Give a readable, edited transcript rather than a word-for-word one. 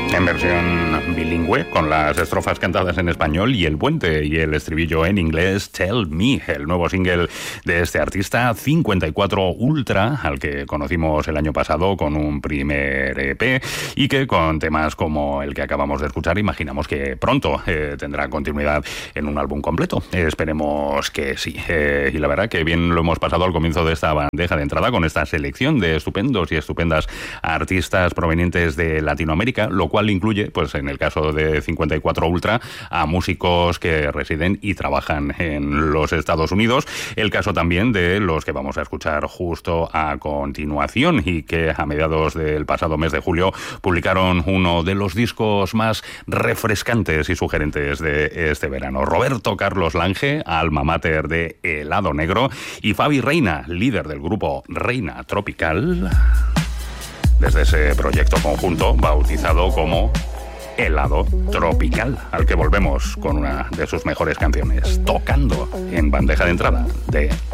En versión bilingüe, con las estrofas cantadas en español y el puente y el estribillo en inglés, Tell Me, el nuevo single de este artista, 54 Ultra, al que conocimos el año pasado con un primer EP y que con temas como el que acabamos de escuchar imaginamos que pronto tendrá continuidad en un álbum completo. Esperemos que sí. Y la verdad que bien lo hemos pasado al comienzo de esta bandeja de entrada con esta selección de estupendos y estupendas artistas provenientes de Latinoamérica, lo cual incluye, pues en el caso de 54 Ultra, a músicos que residen y trabajan en los Estados Unidos. El caso también de los que vamos a escuchar justo a continuación y que a mediados del pasado mes de julio publicaron uno de los discos más refrescantes y sugerentes de este verano. Roberto Carlos Lange, alma mater de Helado Negro, y Fabi Reina, líder del grupo Reina Tropical, desde ese proyecto conjunto bautizado como Helado Tropical, al que volvemos con una de sus mejores canciones, tocando en bandeja de entrada de